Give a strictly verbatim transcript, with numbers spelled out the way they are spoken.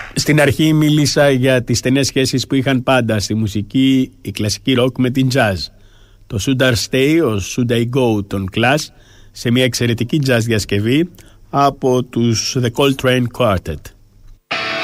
Στην αρχή μίλησα για τις στενές σχέσεις που είχαν πάντα στη μουσική η κλασική ροκ με την jazz. Το Should I Stay or Should I Go των Clash σε μια εξαιρετική jazz διασκευή από τους The Coltrane Quartet.